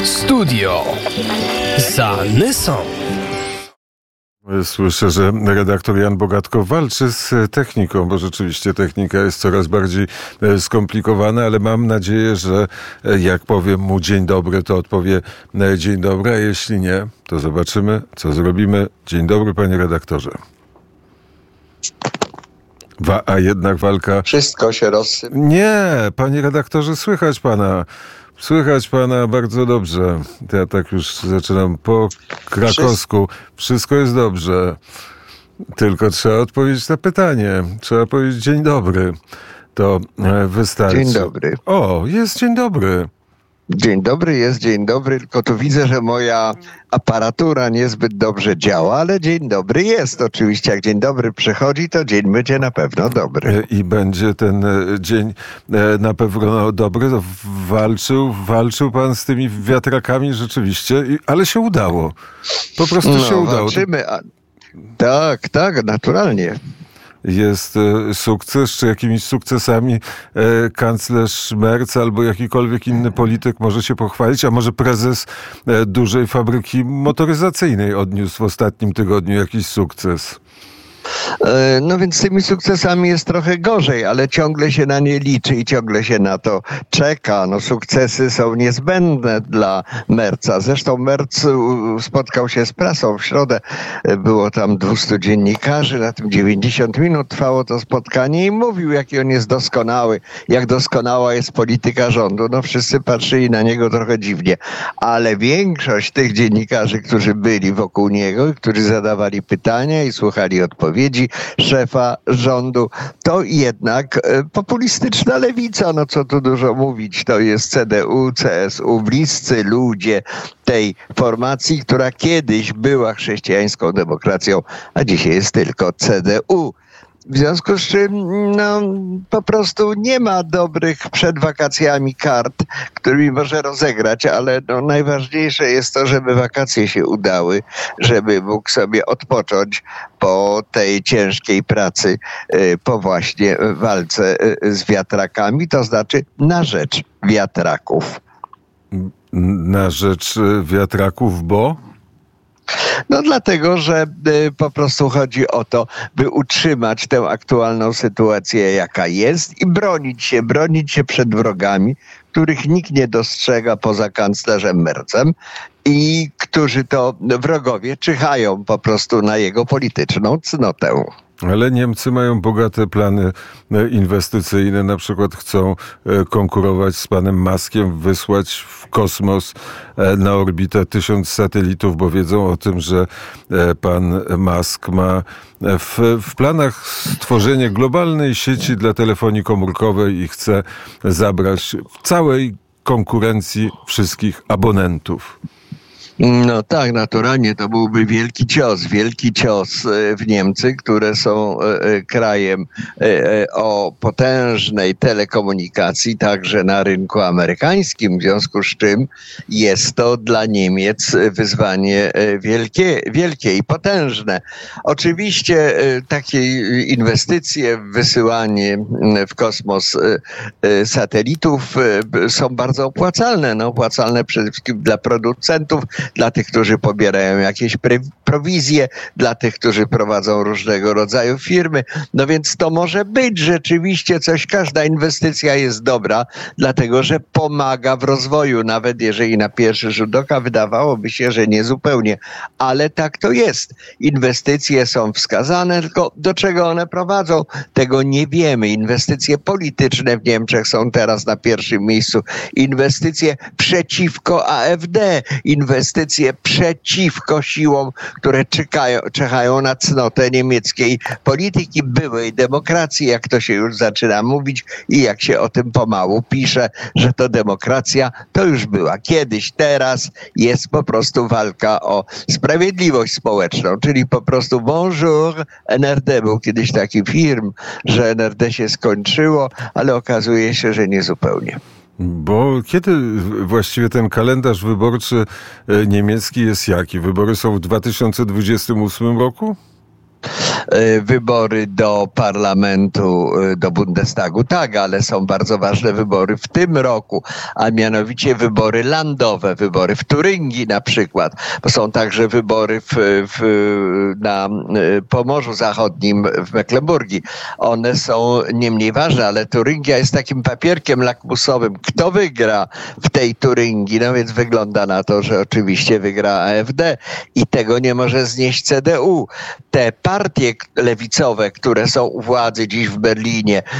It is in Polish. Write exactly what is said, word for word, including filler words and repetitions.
Studio Zanysą. Słyszę, że redaktor Jan Bogatko walczy z techniką, bo rzeczywiście technika jest coraz bardziej skomplikowana, ale mam nadzieję, że jak powiem mu dzień dobry, to odpowie dzień dobry, a jeśli nie, to zobaczymy, co zrobimy. Dzień dobry, panie redaktorze. Wa- a jednak walka... Wszystko się rozsypie. Nie, panie redaktorze, słychać pana. Słychać pana bardzo dobrze. Ja tak już zaczynam po krakowsku. Wszystko jest dobrze. Tylko trzeba odpowiedzieć na pytanie. Trzeba powiedzieć dzień dobry. To wystarczy. Dzień dobry. O, jest dzień dobry. Dzień dobry, jest dzień dobry, tylko tu widzę, że moja aparatura niezbyt dobrze działa, ale dzień dobry jest. Oczywiście jak dzień dobry przychodzi, to dzień będzie na pewno dobry. I będzie ten dzień na pewno dobry. Walczył, walczył pan z tymi wiatrakami rzeczywiście, ale się udało. Po prostu no, się udało. Walczymy. A... Tak, tak, naturalnie. Jest e, sukces, czy jakimiś sukcesami e, kanclerz Merz albo jakikolwiek inny polityk może się pochwalić, a może prezes e, dużej fabryki motoryzacyjnej odniósł w ostatnim tygodniu jakiś sukces? No więc z tymi sukcesami jest trochę gorzej, ale ciągle się na nie liczy i ciągle się na to czeka. No sukcesy są niezbędne dla Merza. Zresztą Merz spotkał się z prasą w środę. Było tam dwustu dziennikarzy, na tym dziewięćdziesiąt minut trwało to spotkanie i mówił, jaki on jest doskonały, jak doskonała jest polityka rządu. No wszyscy patrzyli na niego trochę dziwnie, ale większość tych dziennikarzy, którzy byli wokół niego i którzy zadawali pytania i słuchali odpowiedzi szefa rządu, to jednak populistyczna lewica, no co tu dużo mówić, to jest C D U, C S U, bliscy ludzie tej formacji, która kiedyś była chrześcijańską demokracją, a dzisiaj jest tylko C D U. W związku z czym no, po prostu nie ma dobrych przed wakacjami kart, którymi może rozegrać, ale no, najważniejsze jest to, żeby wakacje się udały, żeby mógł sobie odpocząć po tej ciężkiej pracy, po właśnie walce z wiatrakami, to znaczy na rzecz wiatraków. Na rzecz wiatraków, bo? No dlatego, że y, po prostu chodzi o to, by utrzymać tę aktualną sytuację, jaka jest i bronić się, bronić się przed wrogami, których nikt nie dostrzega poza kanclerzem Merzem i którzy to wrogowie czyhają po prostu na jego polityczną cnotę. Ale Niemcy mają bogate plany inwestycyjne, na przykład chcą konkurować z panem Muskiem, wysłać w kosmos na orbitę tysiąc satelitów, bo wiedzą o tym, że pan Musk ma w, w planach stworzenie globalnej sieci dla telefonii komórkowej i chce zabrać w całej konkurencji wszystkich abonentów. No tak, naturalnie to byłby wielki cios, wielki cios w Niemcy, które są krajem o potężnej telekomunikacji, także na rynku amerykańskim, w związku z czym jest to dla Niemiec wyzwanie wielkie, wielkie i potężne. Oczywiście takie inwestycje w wysyłanie w kosmos satelitów są bardzo opłacalne, no opłacalne przede wszystkim dla producentów, dla tych, którzy pobierają jakieś pre- prowizje, dla tych, którzy prowadzą różnego rodzaju firmy. No więc to może być rzeczywiście coś, każda inwestycja jest dobra, dlatego że pomaga w rozwoju, nawet jeżeli na pierwszy rzut oka wydawałoby się, że nie zupełnie. Ale tak to jest. Inwestycje są wskazane, tylko do czego one prowadzą, tego nie wiemy. Inwestycje polityczne w Niemczech są teraz na pierwszym miejscu. Inwestycje przeciwko A F D, inwestycje przeciwko siłom, które czekają, czekają na cnotę niemieckiej polityki, byłej demokracji, jak to się już zaczyna mówić i jak się o tym pomału pisze, że to demokracja to już była kiedyś, teraz jest po prostu walka o sprawiedliwość społeczną, czyli po prostu bonjour N R D. Był kiedyś taki film, że N R D się skończyło, ale okazuje się, że nie zupełnie. Bo kiedy właściwie ten kalendarz wyborczy niemiecki jest jaki? Wybory są w dwa tysiące dwudziestym ósmym roku? Wybory do parlamentu, do Bundestagu, tak, ale są bardzo ważne wybory w tym roku, a mianowicie wybory landowe, wybory w Turyngii na przykład, bo są także wybory w, w, na Pomorzu Zachodnim w Mecklenburgii. One są nie mniej ważne, ale Turyngia jest takim papierkiem lakmusowym. Kto wygra w tej Turyngii? No więc wygląda na to, że oczywiście wygra A F D i tego nie może znieść C D U. Te partie lewicowe, które są u władzy dziś w Berlinie,